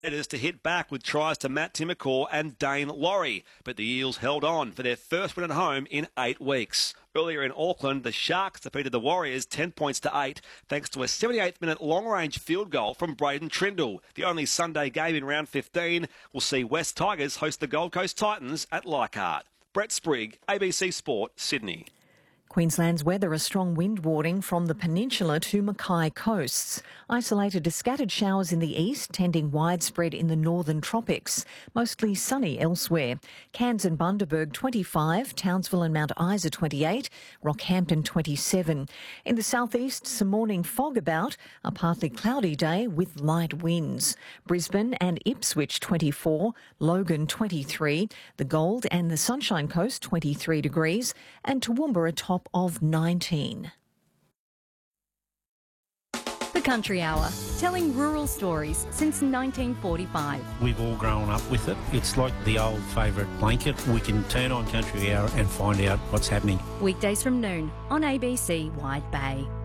It is to hit back with tries to Matt Timmercore and Dane Laurie, but the Eels held on for their first win at home in 8 weeks. Earlier in Auckland, the Sharks defeated the Warriors 10 points to 8 thanks to a 78th minute long-range field goal from Braden Trindle. The only Sunday game in round 15 will see West Tigers host the Gold Coast Titans at Leichhardt. Brett Sprigg, ABC Sport, Sydney. Queensland's weather, a strong wind warning from the peninsula to Mackay coasts. Isolated to scattered showers in the east, tending widespread in the northern tropics. Mostly sunny elsewhere. Cairns and Bundaberg 25, Townsville and Mount Isa 28, Rockhampton 27. In the southeast, some morning fog about, a partly cloudy day with light winds. Brisbane and Ipswich 24, Logan 23, the Gold and the Sunshine Coast 23 degrees, and Toowoomba a top of 19. The Country Hour, telling rural stories since 1945. We've all grown up with it. It's like the old favourite blanket. We can turn on Country Hour and find out what's happening. Weekdays from noon on ABC Wide Bay.